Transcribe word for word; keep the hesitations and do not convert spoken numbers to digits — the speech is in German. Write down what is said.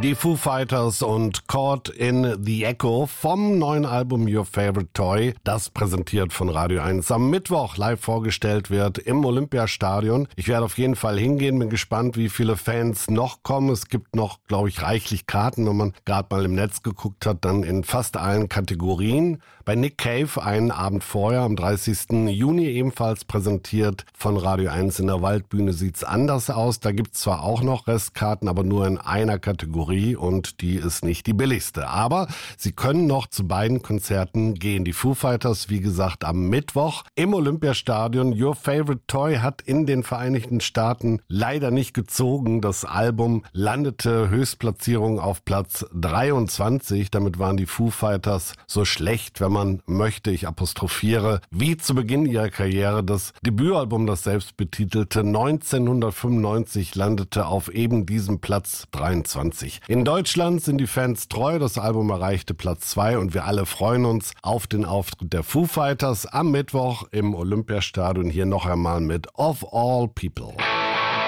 Die Foo Fighters und Caught in the Echo vom neuen Album Your Favorite Toy, das präsentiert von Radio eins am Mittwoch live vorgestellt wird im Olympiastadion. Ich werde auf jeden Fall hingehen, bin gespannt, wie viele Fans noch kommen. Es gibt noch, glaube ich, reichlich Karten, wenn man gerade mal im Netz geguckt hat, dann in fast allen Kategorien. Bei Nick Cave einen Abend vorher, am dreißigsten Juni ebenfalls präsentiert von Radio eins in der Waldbühne, sieht's anders aus. Da gibt's zwar auch noch Restkarten, aber nur in einer Kategorie und die ist nicht die billigste. Aber Sie können noch zu beiden Konzerten gehen. Die Foo Fighters, wie gesagt, am Mittwoch im Olympiastadion. Your Favorite Toy hat in den Vereinigten Staaten leider nicht gezogen. Das Album landete Höchstplatzierung auf Platz dreiundzwanzig. Damit waren die Foo Fighters so schlecht, wenn man möchte, ich apostrophiere, wie zu Beginn ihrer Karriere. Das Debütalbum, das selbstbetitelte neunzehnhundertfünfundneunzig, landete auf eben diesem Platz dreiundzwanzig. In Deutschland sind die Fans treu, das Album erreichte Platz zwei und wir alle freuen uns auf den Auftritt der Foo Fighters am Mittwoch im Olympiastadion. Hier noch einmal mit Of All People.